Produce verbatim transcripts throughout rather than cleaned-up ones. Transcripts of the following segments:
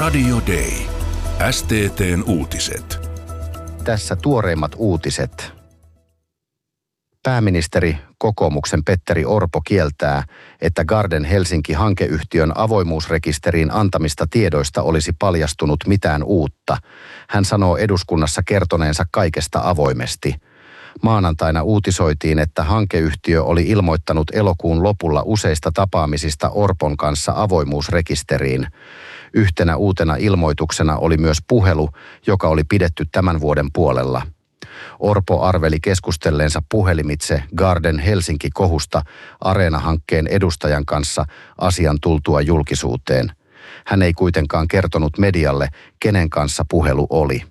Radio Day. S T T:n uutiset. Tässä tuoreimmat uutiset. Pääministeri kokoomuksen Petteri Orpo kieltää, että Garden Helsinki-hankeyhtiön avoimuusrekisteriin antamista tiedoista olisi paljastunut mitään uutta. Hän sanoo eduskunnassa kertoneensa kaikesta avoimesti. Maanantaina uutisoitiin, että hankeyhtiö oli ilmoittanut elokuun lopulla useista tapaamisista Orpon kanssa avoimuusrekisteriin. Yhtenä uutena ilmoituksena oli myös puhelu, joka oli pidetty tämän vuoden puolella. Orpo arveli keskustelleensa puhelimitse Garden Helsinki-kohusta Areena-hankkeen edustajan kanssa asian tultua julkisuuteen. Hän ei kuitenkaan kertonut medialle, kenen kanssa puhelu oli.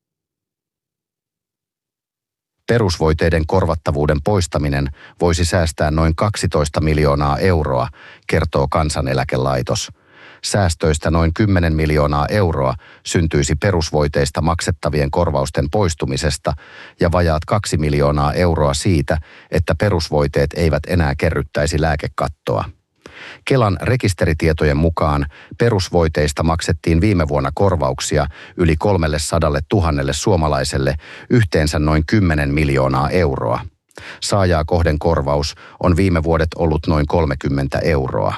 Perusvoiteiden korvattavuuden poistaminen voisi säästää noin kaksitoista miljoonaa euroa, kertoo Kansaneläkelaitos. Säästöistä noin kymmenen miljoonaa euroa syntyisi perusvoiteista maksettavien korvausten poistumisesta ja vajaat kaksi miljoonaa euroa siitä, että perusvoiteet eivät enää kerryttäisi lääkekattoa. Kelan rekisteritietojen mukaan perusvoiteista maksettiin viime vuonna korvauksia yli kolmesataa tuhatta suomalaiselle yhteensä noin kymmenen miljoonaa euroa. Saajaa kohden korvaus on viime vuodet ollut noin kolmekymmentä euroa.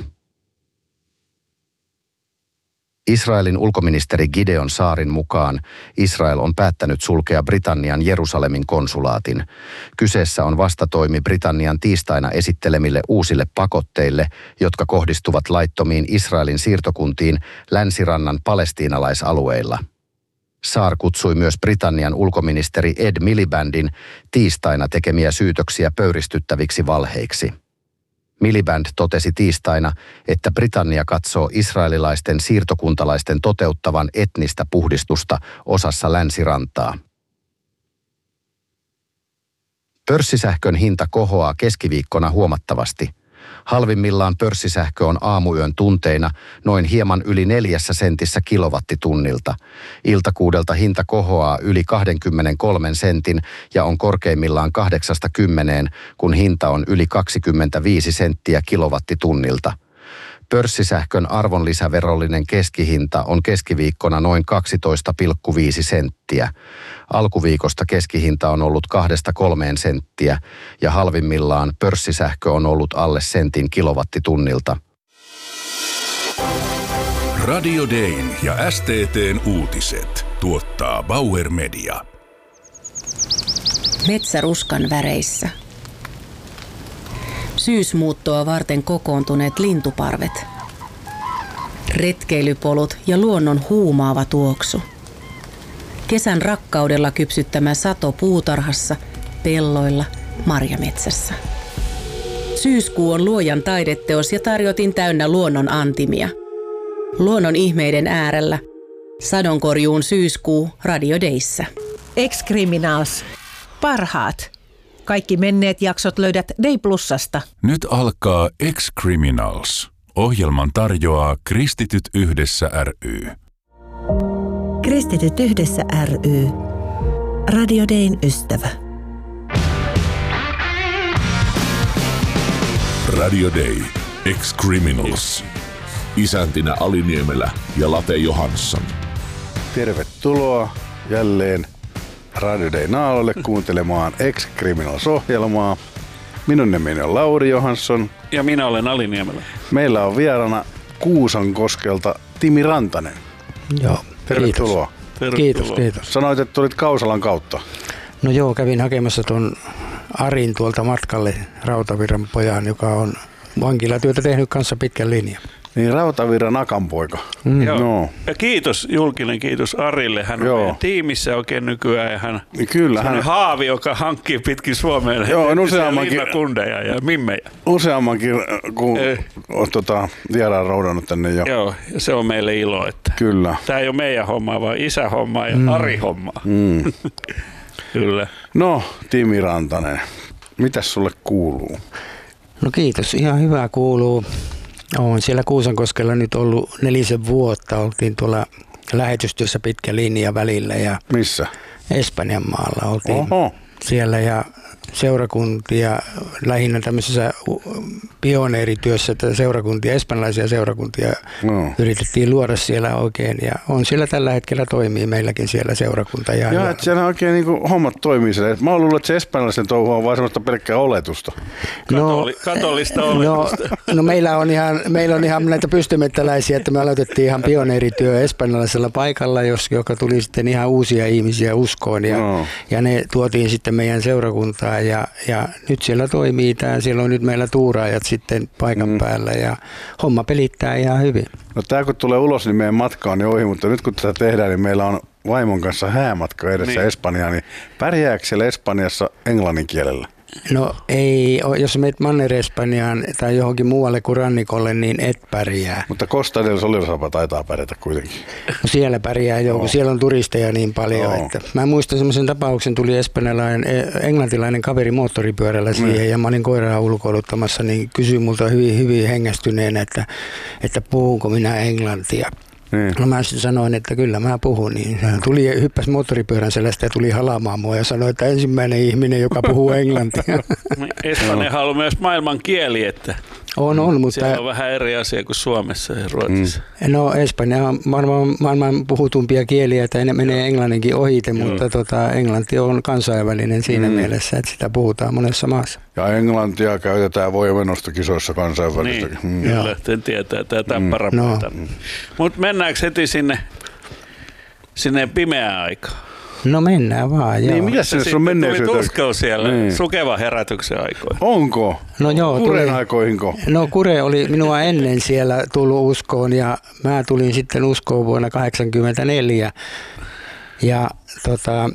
Israelin ulkoministeri Gideon Saarin mukaan Israel on päättänyt sulkea Britannian Jerusalemin konsulaatin. Kyseessä on vastatoimi Britannian tiistaina esittelemille uusille pakotteille, jotka kohdistuvat laittomiin Israelin siirtokuntiin länsirannan palestiinalaisalueilla. Saar kutsui myös Britannian ulkoministeri Ed Milibandin tiistaina tekemiä syytöksiä pöyristyttäviksi valheiksi. Miliband totesi tiistaina, että Britannia katsoo israelilaisten siirtokuntalaisten toteuttavan etnistä puhdistusta osassa länsirantaa. Pörssisähkön hinta kohoaa keskiviikkona huomattavasti. Halvimmillaan pörssisähkö on aamuyön tunteina noin hieman yli neljässä sentissä kilowattitunnilta. Iltakuudelta hinta kohoaa yli kaksikymmentäkolme sentin ja on korkeimmillaan kahdeksasta kymmeneen, kun hinta on yli kaksikymmentäviisi senttiä kilowattitunnilta. Pörssisähkön arvonlisäverollinen keskihinta on keskiviikkona noin kaksitoista pilkku viisi senttiä. Alkuviikosta keskihinta on ollut kahdesta kolmeen senttiä ja halvimmillaan pörssisähkö on ollut alle sentin kilowattitunnilta. Radio Dayn ja S T T:n uutiset tuottaa Bauer Media. Metsäruskan väreissä. Syysmuuttoa varten kokoontuneet lintuparvet. Retkeilypolut ja luonnon huumaava tuoksu. Kesän rakkaudella kypsyttämä sato puutarhassa, pelloilla, marjametsässä. Syyskuu on luojan taideteos ja tarjotin täynnä luonnon antimia. Luonnon ihmeiden äärellä. Sadonkorjuun syyskuu Radio Dayssä. Ex-Criminals. Parhaat. Kaikki menneet jaksot löydät Day Plusasta. Nyt alkaa Ex-Criminals. Ohjelman tarjoaa Kristityt yhdessä ry. Kristityt yhdessä ry. Radio Dayn ystävä. Radio Day. Ex-Criminals. Isäntinä Ali Niemelä ja Late Johansson. Tervetuloa jälleen Radio Day naaloille kuuntelemaan Ex-Criminals-ohjelmaa. Minun nimeni on Lauri Johansson. Ja minä olen Ali Niemelä. Meillä on vieraana Kuusankoskelta Timi Rantanen. Joo, tervetuloa. Kiitos. Kiitos, kiitos. Sanoit, että tulit Kausalan kautta. No joo, kävin hakemassa tuon Arin tuolta matkalle, Rautavirran pojan, joka on vankilatyötä tehnyt kanssa pitkän linjan. Niin, Rautavirran akanpoika. Mm. Joo. No. Ja kiitos, julkinen kiitos Arille. Hän on Joo. meidän tiimissä oikein nykyään. Ja hän Kyllä, on hän... haavi, joka hankkii pitkin Suomeen linnakundeja ja mimmejä. Useammankin, kun olet tota, vieraan roudannut tänne jo. Joo, ja se on meille ilo. Että Kyllä. Tämä ei ole meidän hommaa, vaan isä hommaa ja mm. Ari hommaa. Mm. Kyllä. No, Timi Rantanen, mitäs sulle kuuluu? No kiitos, ihan hyvää kuuluu. Olen siellä Kuusankoskella nyt ollut nelisen vuotta. Oltiin tuolla lähetystyössä pitkä linja välillä. Ja missä? Espanjan maalla oltiin Oho. siellä ja seurakuntia, lähinnä tämmöisessä pioneerityössä, että seurakuntia, espanjalaisia seurakuntia no. yritettiin luoda siellä oikein. Ja on siellä tällä hetkellä toimii meilläkin siellä seurakunta. Ja, ja että siellä oikein niin kuin hommat toimii siellä. Mä oon luullut, että se espanjalaisen touhu on vaan semmoista pelkkää oletusta. Katoli, no, katolista oletusta. No, no meillä, on ihan, meillä on ihan näitä pystymettäläisiä, että me aloitettiin ihan pioneerityö espanjalaisella paikalla, joka tuli sitten ihan uusia ihmisiä uskoon. Ja, no. ja ne tuotiin sitten meidän seurakuntaan. Ja, ja nyt siellä toimii tämä, siellä on nyt meillä tuuraajat sitten paikan mm. päällä ja homma pelittää ihan hyvin. No tämä kun tulee ulos, niin meidän matka on jo ohi, mutta nyt kun tätä tehdään, niin meillä on vaimon kanssa häämatka edessä niin. Espanjaan, niin pärjääkö siellä Espanjassa englannin kielellä? No ei, jos menet Manner-Espanjaan tai johonkin muualle kuin rannikolle, niin et pärjää. Mutta Costa del Solilla taitaa pärjätä kuitenkin. No siellä pärjää jo, kun siellä on turisteja niin paljon. No. Että mä muistan semmoisen tapauksen, tuli espanjalainen, englantilainen kaveri moottoripyörällä siihen mm. ja mä olin koiraa ulkoiluttamassa, niin kysyi multa hyvin, hyvin hengästyneenä, että, että puhunko minä englantia. Niin. No mä sitten sanoin, että kyllä mä puhun, niin hän tuli, hyppäsi moottoripyörän selästä ja tuli halaamaan mua ja sanoi, että ensimmäinen ihminen, joka puhuu englantia. Espanjahan on myös maailman kieli, että on, on, mutta siellä on vähän eri asia kuin Suomessa ja Ruotsissa. Mm. No Espanja on maailman, maailman puhutumpia kieliä, että ne menee englanninkin ohite, Joo. mutta tota, englanti on kansainvälinen siinä mm. mielessä, että sitä puhutaan monessa maassa. Ja englantia käytetään voimenostokisoissa kansainvälistäkin. Niin, mm. kyllä, sen tietää tätä mm. parameita. No. Mutta mennäänkö heti sinne, sinne pimeään aikaan? No mennään vaan, joo. Niin, mitä se on menneisyyteen? Tuli tuskaus siellä niin. Sukevan herätyksen aikoihin. Onko? No joo. Kuren aikoihinko? No Kure oli minua ennen siellä tullut uskoon ja mä tulin sitten uskoon vuonna kahdeksankymmentäneljä. Ja tota,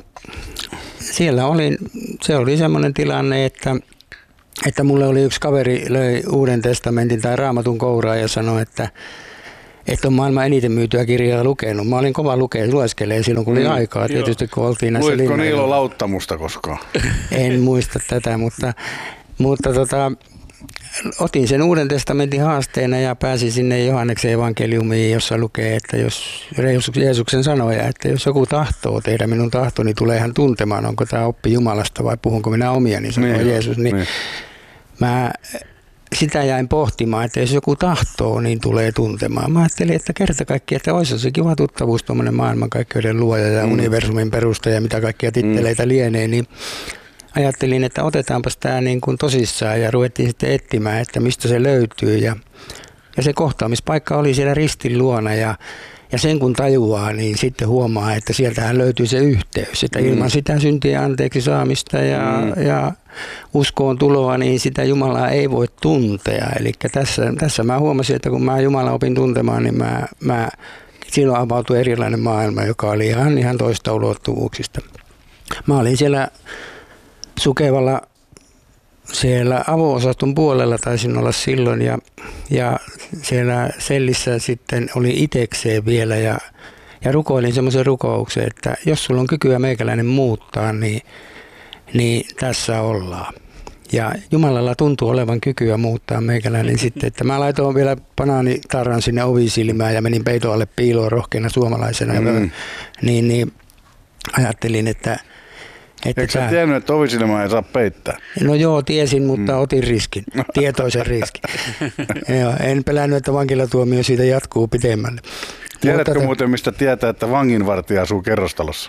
siellä oli, se oli semmoinen tilanne, että että mulle oli yksi kaveri löi Uuden testamentin tai Raamatun kouraa ja sanoi, että että on maailman eniten myytyä kirjaa lukenut. Mä olin kova lukea, lueskelee silloin, kun oli mm, aikaa. Tietysti kun oltiin näissä Luitko Niilo Lauttamusta koskaan? En muista tätä, mutta, mutta tota, otin sen Uuden testamentin haasteena ja pääsin sinne Johanneksen evankeliumiin, jossa lukee, että jos Jeesuksen sanoja, että jos joku tahtoo tehdä minun tahtoni, tulee hän tuntemaan, onko tämä oppi Jumalasta vai puhunko minä omia, niin sanoo niin, Jeesus. Niin niin. Mä sitä jäin pohtimaan, että jos joku tahtoo, niin tulee tuntemaan. Mä ajattelin, että kerta kaikkiaan, että olisi se kiva tuttavuus, tuommoinen maailmankaikkeuden luoja ja mm. universumin perustaja ja mitä kaikkia titteleitä mm. lienee, niin ajattelin, että otetaanpas tämä niin kuin tosissaan ja ruvettiin sitten etsimään, että mistä se löytyy. Ja, ja se kohtaamispaikka oli siellä ristin luona ja, ja sen kun tajuaa, niin sitten huomaa, että sieltähän löytyy se yhteys. Että mm. ilman sitä syntien anteeksi saamista ja, mm. ja uskoon tuloa, niin sitä Jumalaa ei voi tuntea. Eli tässä, tässä mä huomasin, että kun mä Jumala opin tuntemaan, niin mä, mä, silloin avautui erilainen maailma, joka oli ihan, ihan toista ulottuvuuksista. Mä olin siellä Sukevalla siellä avo-osaston puolella taisin olla silloin ja, ja siellä sellissä sitten oli itekseen vielä ja, ja rukoilin semmoisen rukouksen, että jos sulla on kykyä meikäläinen muuttaa, niin, niin tässä ollaan. Ja Jumalalla tuntuu olevan kykyä muuttaa meikäläinen sitten, että mä laitoin vielä banaanitarran sinne ovisilmään ja menin peiton alle piiloon rohkeana suomalaisena. Mm. Niin, niin ajattelin, että Että Eikö sä tiennyt, että ovisilmaa ei saa peittää? No joo, tiesin, mutta otin riskin, tietoisen riskin. Joo, en pelännyt, että vankilatuomio siitä jatkuu pitemmälle. Tiedätkö mutta, muuten, mistä tietää, että vanginvartija asuu kerrostalossa?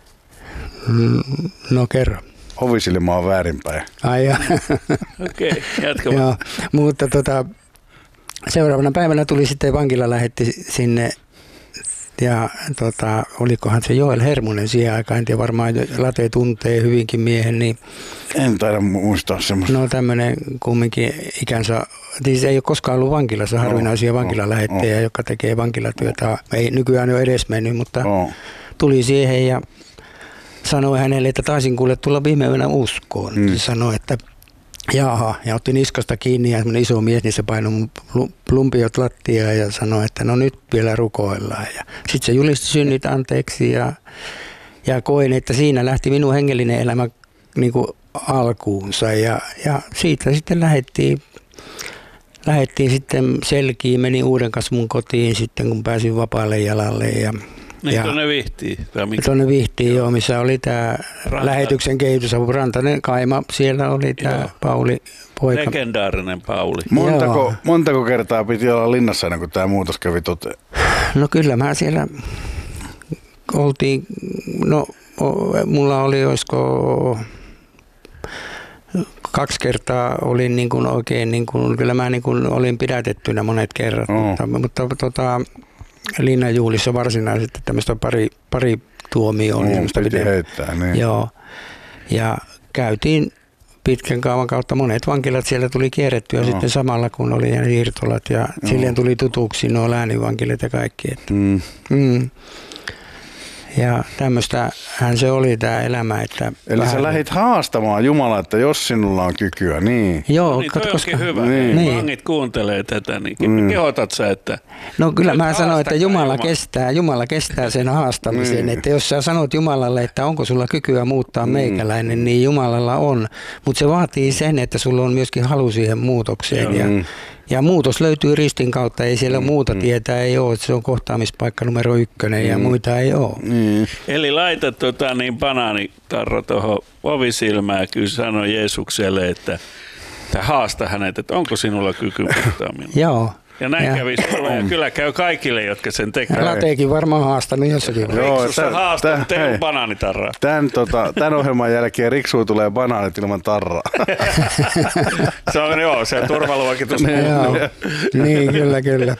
No kerro. Ovisilma on väärinpäin. Ai ja. Okei, okay, jatka. Joo, mutta tota, seuraavana päivänä tuli sitten vankila lähetti sinne. Ja tota, olikohan se Joel Hermunen siihen aikaan, en tiedä, varmaan Late tuntee hyvinkin miehen. Niin, en taida muistaa semmoista. No tämmöinen kumminkin ikänsä, siis ei ole koskaan ollut vankilassa, no, harvinaisia vankilalähettejä, no, joka tekee vankilatyötä. Ei nykyään ole edes mennyt, mutta no, tuli siihen ja sanoi hänelle, että taisin kuule tulla viime yönä uskoon. Mm. Se sanoi, että jaha, ja otti niskasta kiinni ja semmoinen iso mies, niin se painoi plumpiot lattiaan ja sanoi, että no nyt vielä rukoillaan. Ja sitten se julisti synnit anteeksi ja, ja koin, että siinä lähti minun hengellinen elämä niin kuin alkuunsa. Ja, ja siitä sitten lähdettiin, lähdettiin sitten selkiin, menin Uuden kasvun kotiin sitten, kun pääsin vapaalle jalalle ja Niin tuonne Vihtiin. Tuonne Vihtiin, joo, missä oli tämä lähetyksen kehitysapu Rantanen Kaima. Siellä oli tämä Pauli poika. Legendaarinen Pauli. Montako, montako kertaa piti olla linnassa ennen kuin tämä muutos kävi toteen? No kyllä mä siellä oltiin, no mulla oli olisiko kaksi kertaa olin niin kuin oikein, niin kuin, kyllä mä niin kuin olin pidätettynä monet kerrat, oh. mutta, mutta tota, linnanjuhlissa varsinaisesti tämmöistä pari, pari tuomioon. Oh, piti heittää, niin. Joo, ja käytiin pitkän kaavan kautta, monet vankilat siellä tuli kierrettyä oh. sitten samalla kun oli ne siirtolat ja oh. silleen tuli tutuksi nuo lääninvankilat ja kaikki. Että, mm. Mm. Ja tämmöistähän se oli tämä elämä. Että eli sä lähdit haastamaan Jumalaa, että jos sinulla on kykyä, niin. Joo, no niin, toi koska, onkin hyvä. Niin. Niin. Vangit kuuntelee tätä, niin mm. kehotat sä, että. No kyllä mä sanoin, että Jumala, Jumala kestää, Jumala kestää sen haastamisen. Niin. Että jos sä sanot Jumalalle, että onko sulla kykyä muuttaa mm. meikäläinen, niin Jumalalla on. Mutta se vaatii sen, että sulla on myöskin halu siihen muutokseen. Ja, mm. ja muutos löytyy ristin kautta, ei siellä mm. muuta tietää, ei ole. Se on kohtaamispaikka numero ykkönen mm. ja muita ei ole. Mm. Eli laita tota, niin banaanitarro tuohon ovisilmään, kyllä sanoi Jeesukselle, että, että haasta hänet, että onko sinulla kyky muuttaminen. Joo. Ja näin ja. kävi sulle, ja kyllä käy kaikille, jotka sen tekevät. Lateekin varmaan haastanut jossakin. Riksussa haastaa, teillä on banaanitarraa. Tämän, tota, tämän ohjelman jälkeen Riksuun tulee banaanit ilman tarraa. Se on joo, se turvaluokitus. Niin, kyllä, kyllä.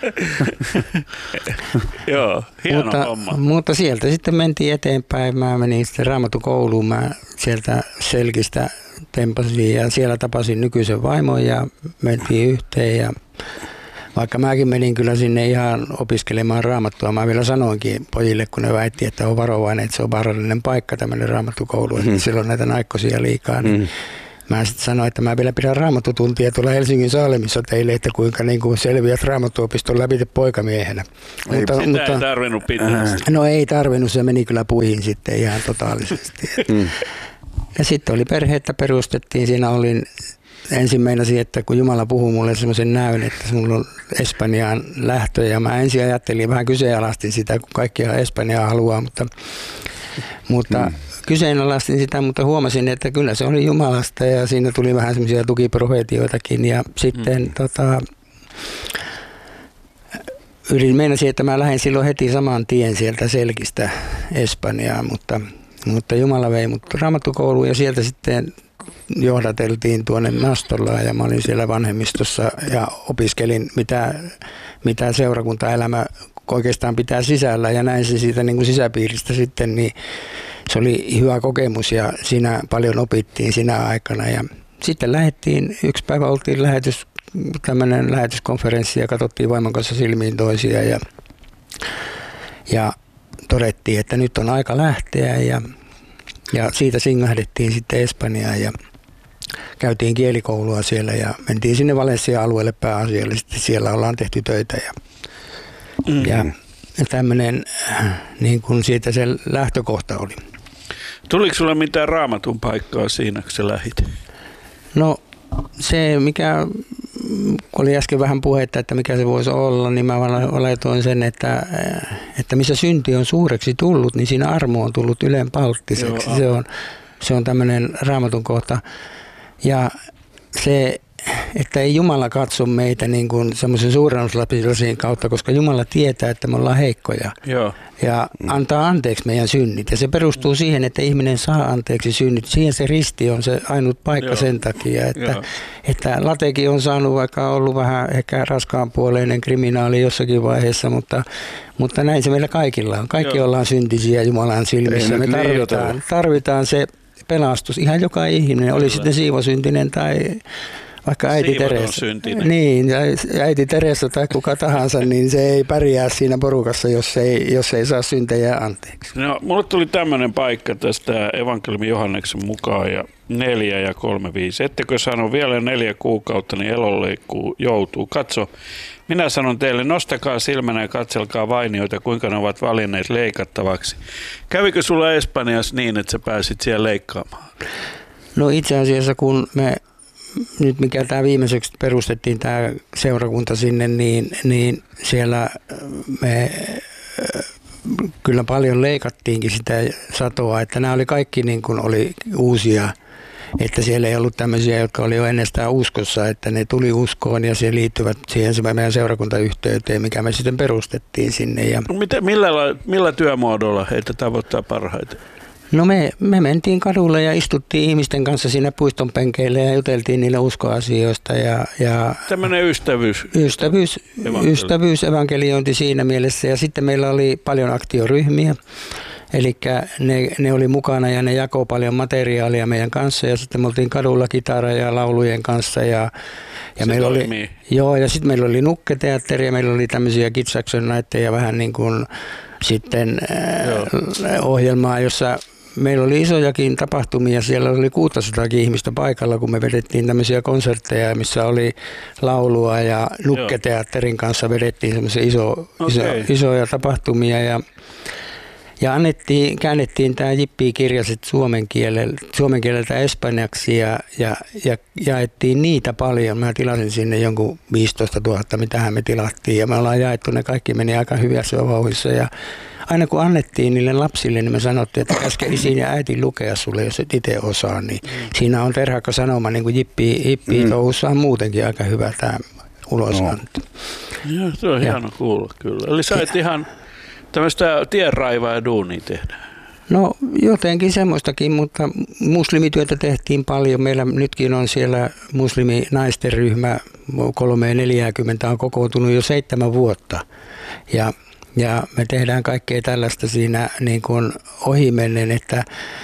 Joo, hieno mutta, homma. Mutta sieltä sitten mentiin eteenpäin. Mä menin sitten Raamattukouluun. Mä sieltä Selkistä tempasin ja siellä tapasin nykyisen vaimon ja mentiin yhteen ja vaikka mäkin menin kyllä sinne ihan opiskelemaan raamattua, mä vielä sanoinkin pojille, kun ne väitti, että on varovainen, että se on vaarallinen paikka tämmöinen raamattukoulu, että mm. siellä on näitä naikkosia liikaa. Niin mm. Mä sitten sanoin, että mä vielä pidän raamattutuntia tuolla Helsingin Saalemissa teille, että kuinka niin kuin selviät raamattuopiston läpi poikamiehenä. Ei, mutta, sitä mutta, ei tarvinnut pitää. No ei tarvinnut, se meni kyllä puihin sitten ihan totaalisesti. mm. Ja sitten oli perhettä perustettiin, siinä olin ensimmäinen että kun Jumala puhuu mulle semmoisen näyn, että mulla on Espanjaan lähtö ja mä ensin ajattelin, vähän kyseenalaistin sitä, kun kaikkia Espanjaa haluaa, mutta, mutta mm. kyseenalaistin sitä, mutta huomasin, että kyllä se oli Jumalasta ja siinä tuli vähän semmoisia tukiprofeetioitakin ja sitten mm. tota, yritin meinasin, että mä lähdin silloin heti saman tien sieltä Selkistä Espanjaan, mutta, mutta Jumala vei mut raamattukouluun ja sieltä sitten johdateltiin tuonne Nastolaan ja mä olin siellä vanhemmistossa ja opiskelin mitä, mitä seurakuntaelämä oikeastaan pitää sisällä ja näin se siitä niin kuin sisäpiiristä sitten, niin se oli hyvä kokemus ja siinä paljon opittiin siinä aikana ja sitten lähdettiin, yksi päivä oltiin lähetys, tämmöinen lähetyskonferenssi ja katsottiin vaimon kanssa silmiin toisia ja, ja todettiin, että nyt on aika lähteä ja Ja siitä singahdettiin sitten Espanjaan ja käytiin kielikoulua siellä ja mentiin sinne Valencia-alueelle pääasiallisesti. Siellä ollaan tehty töitä ja, mm-hmm. ja tämmöinen niin kuin siitä se lähtökohta oli. Tuliko sulla mitään raamatun paikkaa siinä, kun sä lähit? No se, mikä oli äsken vähän puhetta, että mikä se voisi olla, niin mä laitoin sen, että, että missä synti on suureksi tullut, niin siinä armo on tullut ylenpalttiseksi. Se on, se on tämmöinen raamatun kohta. Ja se, että ei Jumala katso meitä niin kuin semmoisen suurennuslapisen kautta, koska Jumala tietää, että me ollaan heikkoja. Joo. Ja antaa anteeksi meidän synnit. Ja se perustuu siihen, että ihminen saa anteeksi synnit. Siihen se risti on se ainut paikka Joo. sen takia, että, että Latekin on saanut vaikka ollut vähän ehkä raskaanpuoleinen kriminaali jossakin vaiheessa, mutta, mutta näin se meillä kaikilla on. Kaikki Joo. ollaan syntisiä Jumalan silmissä. Me tarvitaan, tarvitaan se pelastus. Ihan joka ihminen, oli sitten siivosyntinen tai vaikka äiti Teresa. Niin, äiti Teresa tai kuka tahansa, niin se ei pärjää siinä porukassa, jos ei, jos ei saa syntejä anteeksi. No, mulle tuli tämmöinen paikka tästä evankeliumi Johanneksen mukaan ja neljä ja kolme viisi. Ettekö sano vielä neljä kuukautta, niin elonleikkuu joutuu. Katso, minä sanon teille, nostakaa silmänä ja katselkaa vainioita, kuinka ne ovat valinneet leikattavaksi. Kävikö sulla Espanjassa niin, että sä pääsit siellä leikkaamaan? No itse asiassa kun me nyt mikä tämä viimeiseksi perustettiin tämä seurakunta sinne, niin, niin siellä me kyllä paljon leikattiinkin sitä satoa, että nämä oli kaikki niin kuin oli uusia, että siellä ei ollut tämmöisiä, jotka oli jo ennestään uskossa, että ne tuli uskoon ja se liittyvät siihen meidän seurakuntayhteyteen, mikä me sitten perustettiin sinne. Ja no miten, millä, millä työmuodolla heitä tavoittaa parhaiten? No me, me mentiin kadulle ja istuttiin ihmisten kanssa siinä puiston penkeille ja juteltiin niille uskoasioista. Ja, ja tämmöinen ystävyys. Ystävyys, evankeli. ystävyys, evankeliointi siinä mielessä. Ja sitten meillä oli paljon aktioryhmiä. Eli ne, ne oli mukana ja ne jakoi paljon materiaalia meidän kanssa ja sitten me oltiin kadulla kitara ja laulujen kanssa. Ja, ja meillä oli, joo, ja sitten meillä oli nukketeatteri ja meillä oli tämmöisiä Kids Action Nightteja vähän niin kuin sitten äh, ohjelmaa, jossa meillä oli isojakin tapahtumia. Siellä oli kuusisataa ihmistä paikalla, kun me vedettiin tämmöisiä konsertteja, missä oli laulua ja nukketeatterin kanssa vedettiin semmoisia iso, okay. iso, isoja tapahtumia ja Ja annettiin, käännettiin tämä Jippi-kirja suomen kielellä, suomen kieleltä espanjaksi ja, ja, ja jaettiin niitä paljon. Mä tilasin sinne jonkun viisitoista tuhatta, mitähän me tilattiin ja me ollaan jaettu, ne kaikki meni aika hyvässä vauhdissa. Ja aina kun annettiin niille lapsille, niin me sanottiin, että käske isin ja äiti lukea sulle, jos et itse osaa. Niin mm. Siinä on terhakka sanoma, niin kuin Jippi, Jippi mm. touhussa on muutenkin aika hyvä tämä ulosanto. No. Joo, se on hieno kuulla kyllä. Eli sä et ihan tämmöistä tienraivaa ja duunia tehdä. No jotenkin semmoistakin, mutta muslimityötä tehtiin paljon. Meillä nytkin on siellä musliminaisten ryhmä, kolme neljäkymmentä on kokoontunut jo seitsemän vuotta. Ja, ja me tehdään kaikkea tällaista siinä niin kuin ohimennen, että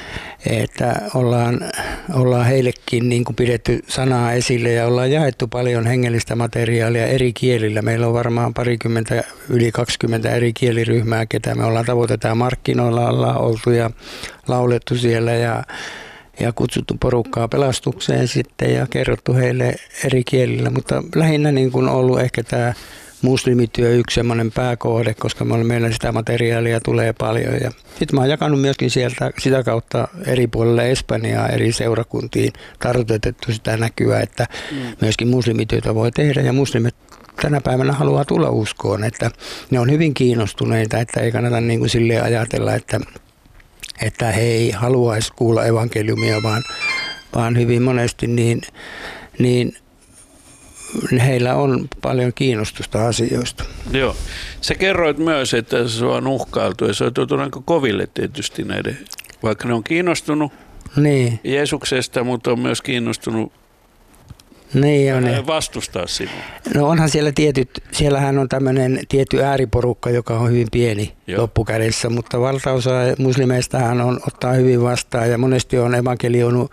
että ollaan, ollaan heillekin niin kuin pidetty sanaa esille ja ollaan jaettu paljon hengellistä materiaalia eri kielillä. Meillä on varmaan parikymmentä, yli kaksikymmentä eri kieliryhmää, ketä me ollaan tavoitetaan markkinoilla, ollaan oltu ja laulettu siellä ja, ja kutsuttu porukkaa pelastukseen sitten ja kerrottu heille eri kielillä, mutta lähinnä niin kuin ollut ehkä tämä muslimityö yksi semmoinen pääkohde, koska meillä sitä materiaalia tulee paljon. Ja sitten mä oon jakanut myöskin sieltä sitä kautta eri puolilla Espanjaa eri seurakuntiin tarkoitettu sitä näkyä, että mm. myöskin muslimityötä voi tehdä ja muslimit tänä päivänä haluaa tulla uskoon, että ne on hyvin kiinnostuneita, että ei kannata niin kuin silleen ajatella, että, että he ei haluaisi kuulla evankeliumia, vaan, vaan hyvin monesti niin, niin heillä on paljon kiinnostusta asioista. Joo. Sä kerroit myös, että se on uhkailtu ja se on tuotu aika koville tietysti näiden, vaikka ne on kiinnostunut niin. Jeesuksesta, mutta on myös kiinnostunut niin on vastustaa sinua. No onhan siellä tietyt, siellähän on tämmöinen tietty ääriporukka, joka on hyvin pieni Joo. loppukädessä, mutta valtaosa muslimeistahan on ottaa hyvin vastaan ja monesti on evankelioinut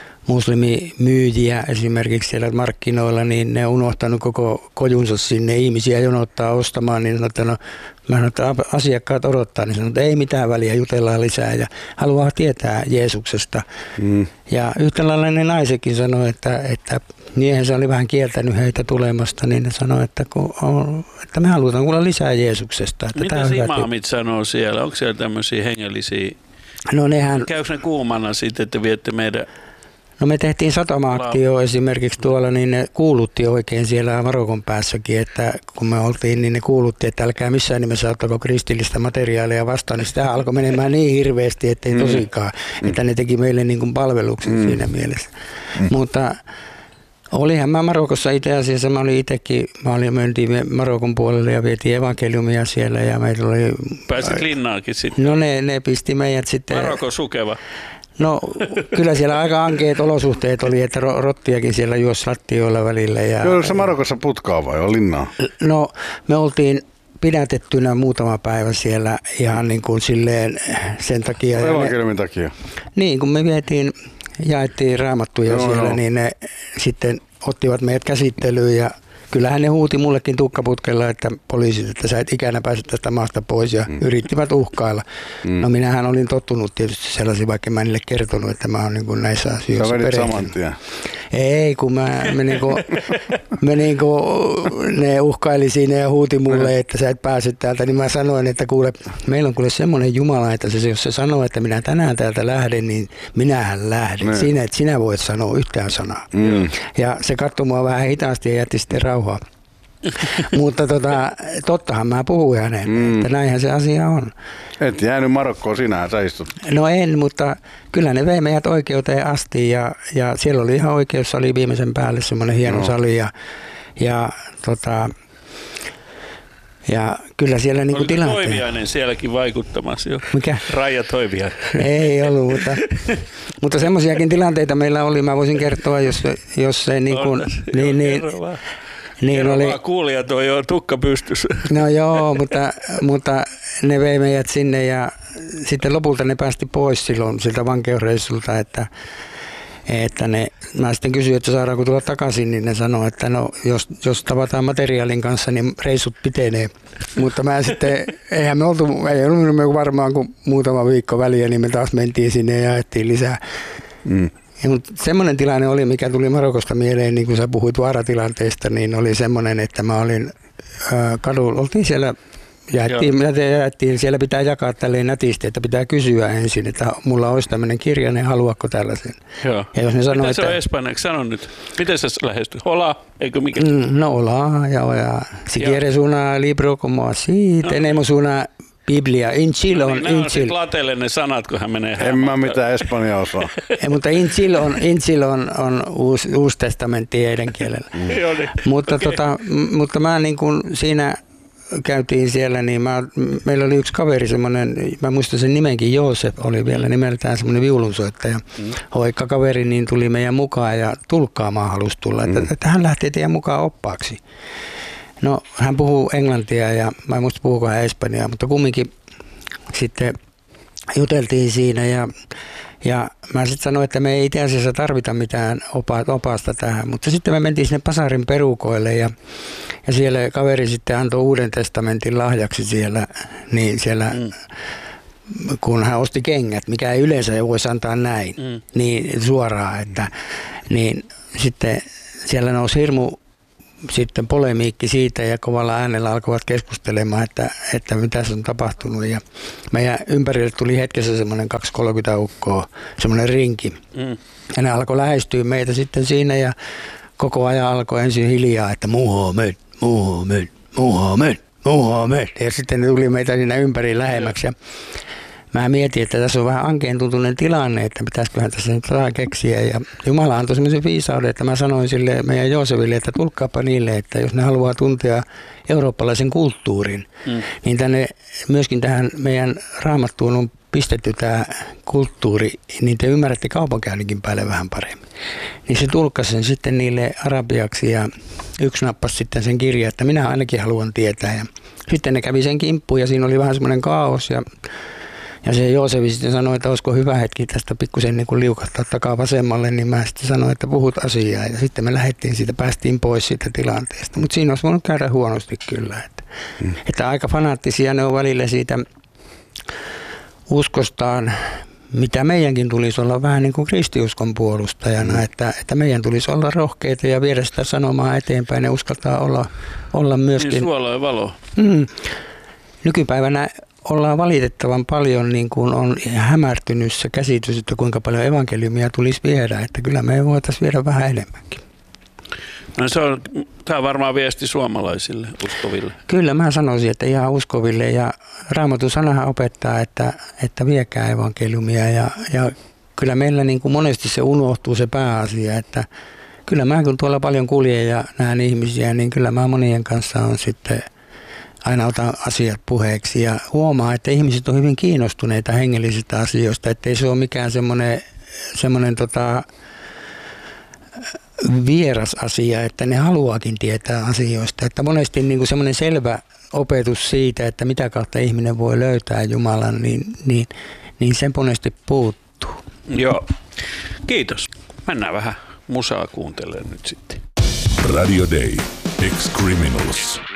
muslimimyyjiä esimerkiksi siellä markkinoilla, niin ne on unohtanut koko kojunsa sinne, ihmisiä jonottaa ostamaan, niin sanoo, että no, mä sanon, että asiakkaat odottaa, niin sanoo, että ei mitään väliä, jutellaan lisää ja haluaa tietää Jeesuksesta. Mm. Ja yhtä lailla ne naisetkin sanoi, että, että miehensä oli vähän kieltänyt heitä tulemasta, niin ne sanoi, että, kun on, että me halutaan kuulla lisää Jeesuksesta. Että mitä imaamit sanoo siellä? Onko siellä tämmöisiä hengellisiä? No nehän käykö ne kuumana sitten, että viette meidän? No me tehtiin satama-aktio esimerkiksi tuolla, niin ne kuulutti oikein siellä Marokon päässäkin, että kun me oltiin, niin ne kuulutti, että älkää missään nimessä ottako kristillistä materiaalia vastaan, niin sitä alkoi menemään niin hirveästi, ettei mm. tosikaan, mm. että ne teki meille niin kuin palveluksen mm. siinä mielessä. Mm. Mutta olihan mä Marokossa itse asiassa, mä olin itsekin, mä olin, mentiin Marokon puolelle ja vietiin evankeliumia siellä ja meillä oli... Pääsit linnaakin sitten? No ne, ne pisti meidät sitten... Marokko sukeva. No kyllä siellä aika ankeet olosuhteet oli, että rottiakin siellä juosi lattioilla välillä. Ja, Joo, se Marokossa putkaa vai on linnaa? No me oltiin pidätettynä muutama päivä siellä ihan niin kuin silleen sen takia. Evankeliumin takia? Niin, kun me vietiin, jaettiin raamattuja no, siellä, no. niin ne sitten ottivat meidät käsittelyyn ja kyllähän ne huuti mullekin tukkaputkella, että poliisit, että sä et ikänä pääse tästä maasta pois ja mm. yrittivät uhkailla. Mm. No minähän olin tottunut tietysti sellaisia, vaikka mä en niille kertonut, että mä oon niin kuin näissä asioissa perehtynyt. Sä vedit saman tien. Ei, kun mä, me niinku, me niinku, ne uhkaili siinä ja huuti mulle, että sä et pääse täältä, niin mä sanoin, että kuule, meillä on kuule semmoinen Jumala, että se, jos se sanoo, että minä tänään täältä lähden, niin minähän lähden. Siinä, että sinä voit sanoa yhtään sanaa. Mm. Ja se katsoi mua vähän hitaasti ja jätti sitten rauhaa. Mutta tota, tottahan mä puhuin hänelle, mm. että näinhän se asia on. Et jäänyt Marokkoon sinähän, sä istut. No en, mutta kyllä ne vei meidät oikeuteen asti ja, ja siellä oli ihan oikeus, oli viimeisen päälle semmoinen hieno no. sali ja, ja tota... Ja kyllä siellä niinku tilanteet. Toiviainen sielläkin vaikuttamassa jo? Mikä? Raija Toiviainen. Ei ollut, mutta, mutta semmoisiakin tilanteita meillä oli. Mä voisin kertoa, jos, jos se niin kuin... Niin, niin, niin oli, vaan kuulijat on jo tukka pystyssä. No joo, mutta, mutta ne vei meidät sinne ja sitten lopulta ne päästi pois silloin siltä vankeusreissulta, että että ne, mä sitten kysyin, että saadaanko tulla takaisin, niin ne sanoi, että no jos, jos tavataan materiaalin kanssa, niin reissut pitenee. Mutta mä sitten, eihän me oltu, ei ollut varmaan kuin muutama viikko väliä, niin me taas mentiin sinne ja jaettiin lisää. Mm. Ja, mutta semmoinen tilanne oli, mikä tuli Marokosta mieleen, niin kun sä puhuit vaaratilanteesta, niin oli semmoinen, että mä olin äh, kadulla, oltiin siellä, jaettiin, jaettiin, siellä pitää jakaa tälleen nätisti, että pitää kysyä ensin, että mulla olisi tämmöinen kirja, niin haluatko tällaisen? Joo. Ja jos ne sanoo, mitä se että, on espanjaksi? Sano nyt. Miten sä lähestyt? Hola, eikö mikä? No hola, ja, ja si quieres una libro como así, no. Tenemos una Biblia, Inchil on, no niin, Inchil. Nämä on latelle ne sanat, kun hän menee. En mä mitään espanjaa osaa. Ei, mutta Inchil on, Inchil on, on uusi, uusi testamentti heidän kielellä. Mm. Joo, niin. Mutta, okay. tota, mutta mä niin kuin siinä käytiin siellä, niin mä, meillä oli yksi kaveri semmoinen, mä muistan sen nimenkin, Joosef oli vielä nimeltään semmoinen viulunsoittaja. Mm. Hoikka kaveri, niin tuli meidän mukaan ja tulkkaamaan halusi tulla, mm. että, että hän lähtee teidän mukaan oppaaksi. No, hän puhuu englantia ja mä en muista puhuuko hän espanjaa, mutta kumminkin sitten juteltiin siinä ja, ja mä sitten sanoin, että me ei itse asiassa tarvita mitään opa, opasta tähän, mutta sitten me mentiin sinne Pasarin perukoille ja, ja siellä kaveri sitten antoi Uuden testamentin lahjaksi siellä, niin siellä mm. kun hän osti kengät, mikä ei yleensä voisi antaa näin, mm. niin suoraan, että niin sitten siellä nousi hirmu sitten polemiikki siitä ja kovalla äänellä alkoivat keskustelemaan, että, että mitä se on tapahtunut. Ja meidän ympärille tuli hetkessä semmoinen kaksi kolmekymmentä ukkoa, semmoinen rinki. Mm. Ja ne alkoi lähestyä meitä sitten siinä ja koko ajan alkoi ensin hiljaa, että Muhammed, Muhammed, Muhammed, Muhammed. Ja sitten ne tuli meitä siinä ympäri lähemmäksi. Ja mä mietin, että tässä on vähän ankeen tuntunen tilanne, että pitäisiköhän tässä nyt saa keksiä. Ja Jumala antoi semmoisen viisauden, että mä sanoin sille meidän Jooseville, että tulkkaapa niille, että jos ne haluaa tuntea eurooppalaisen kulttuurin, mm. niin tänne myöskin tähän meidän Raamattuun on pistetty tämä kulttuuri, niin te ymmärrätte kaupankäynninkin päälle vähän paremmin. Niin se tulkkasi sen sitten niille arabiaksi ja yksi nappasi sitten sen kirjan, että minä ainakin haluan tietää. Ja sitten ne kävi sen kimppuun ja siinä oli vähän semmoinen kaos ja Ja se Joosefi sitten sanoi, että olisiko hyvä hetki tästä pikkusen niin kuin liukahtaa takaa vasemmalle, niin mä sitten sanoin, että puhut asiaa. Ja sitten me lähdettiin siitä, päästiin pois siitä tilanteesta. Mutta siinä olisi voinut käydä huonosti kyllä. Että, mm. että aika fanaattisia ne on välillä siitä uskostaan, mitä meidänkin tulisi olla vähän niin kuin kristiuskon puolustajana. Mm. Että, että meidän tulisi olla rohkeita ja viedä sitä sanomaa eteenpäin ja uskaltaa olla, olla myöskin. Niin suola ja valo. Mm, nykypäivänä ollaan valitettavan paljon, niin kuin on hämärtynyt se käsitys, että kuinka paljon evankeliumia tulisi viedä, että kyllä me voitaisiin viedä vähän enemmänkin. No se on, tämä on varmaan viesti suomalaisille, uskoville. Kyllä mä sanoisin, että ihan uskoville ja Raamatun sanahan opettaa, että, että viekää evankeliumia ja, ja kyllä meillä niin kuin monesti se unohtuu se pääasia, että kyllä mä kun tuolla paljon kuljen ja näen ihmisiä, niin kyllä mä monien kanssa on sitten aina otan asiat puheeksi ja huomaa, että ihmiset on hyvin kiinnostuneita hengellisistä asioista, ettei se ole mikään semmoinen, semmoinen tota, vieras asia, että ne haluaakin tietää asioista. Että monesti niin kuin semmoinen selvä opetus siitä, että mitä kautta ihminen voi löytää Jumalan, niin, niin, niin sen monesti puuttuu. Joo, kiitos. Mennään vähän musaa kuuntelemaan nyt sitten. Radio Day, Ex-Criminals.